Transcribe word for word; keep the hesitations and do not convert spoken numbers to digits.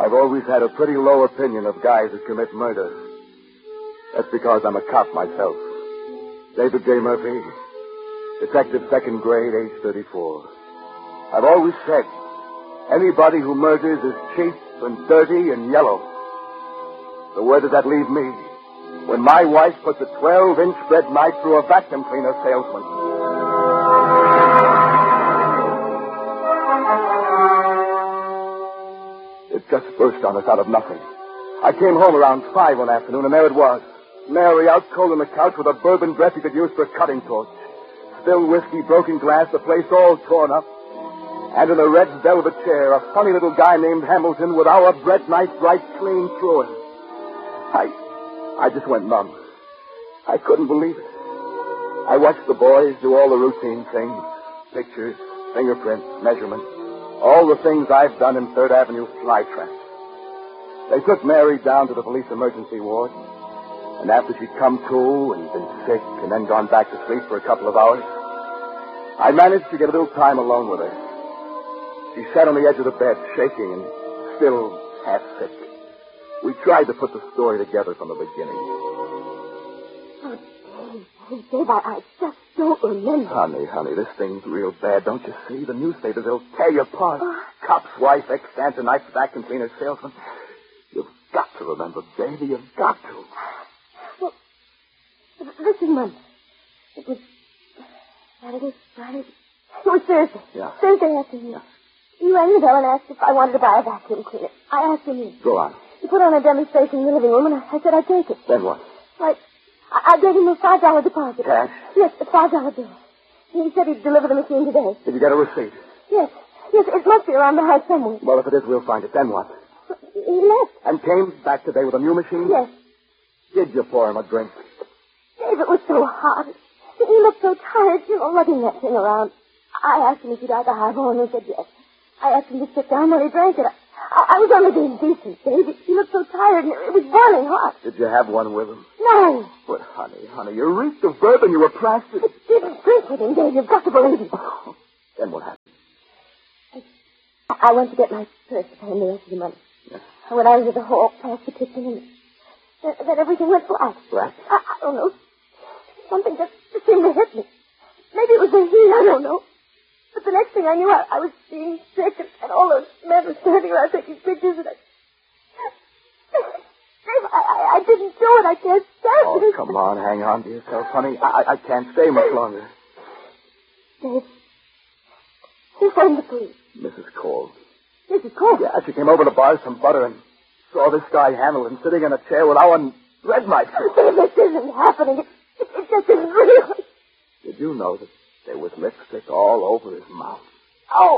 I've always had a pretty low opinion of guys who commit murder. That's because I'm a cop myself. David J. Murphy, detective second grade, age thirty-four. I've always said, anybody who murders is cheap and dirty and yellow. So where does that leave me? When my wife puts a twelve-inch bread knife through a vacuum cleaner salesman. It just burst on us out of nothing. I came home around five one afternoon, and there it was. Mary out cold on the couch with a bourbon breath he could use for a cutting torch. Still whiskey, broken glass, the place all torn up. And in a red velvet chair, a funny little guy named Hamilton with our bread knife right clean through him. I... I just went numb. I couldn't believe it. I watched the boys do all the routine things. Pictures, fingerprints, measurements. All the things I've done in Third Avenue flytrap. They took Mary down to the police emergency ward. And after she'd come to and been sick and then gone back to sleep for a couple of hours, I managed to get a little time alone with her. She sat on the edge of the bed, shaking and still half sick. We tried to put the story together from the beginning. Oh, Dave, oh, Dave, I, I just don't remember. Honey, honey, this thing's real bad, don't you see? The newspapers, they'll tear you apart. Oh. Cop's wife, ex-dancer, night vacuum cleaner, salesman. You've got to remember, baby, you've got to. Well, this is Monday. It was Saturday, Friday. It was Thursday. Yeah. Thursday afternoon. Yeah. You rang the bell and asked if I wanted to buy a vacuum cleaner. I asked him in. Go on. He put on a demonstration in the living room, and I, I said I'd take it. Then what? I, I, I gave him a five dollar deposit. Cash? Yes, a five dollar bill. He said he'd deliver the machine today. Did you get a receipt? Yes. Yes, it must be around the house somewhere. Well, if it is, we'll find it. Then what? He left. And came back today with a new machine? Yes. Did you pour him a drink? Dave, it was so hot. He looked so tired, you know, lugging that thing around. I asked him if he'd like a highball, and he said yes. I asked him to sit down when he drank it. I, I was only being decent, Dave. He looked so tired, and it was boiling hot. Did you have one with him? No. But, honey, honey, you reeked of bourbon. You were plastered. I didn't drink with him, Dave. You've got to believe me. Oh, then what happened? I, I went to get my purse to pay him the rest of the money. Yeah. I went out into the hall, past the kitchen, and then, then everything went black. Black? I, I don't know. Something just, just seemed to hit me. Maybe it was the heat. I don't know. But the next thing I knew, I, I was being sick, and, and all those men were standing around taking pictures, and I... Dave, I, I, I didn't do it. I can't stand Oh, it. come on. Hang on to yourself, honey. I, I can't stay much longer. Dave, who phoned the police? Missus Cole. Missus Cole? Yeah, she came over to buy some butter and saw this guy Hamilton sitting in a chair with our red knife. Dave, this isn't happening. It, it, it just isn't real. Did you know that there was lipstick all over his mouth? Oh,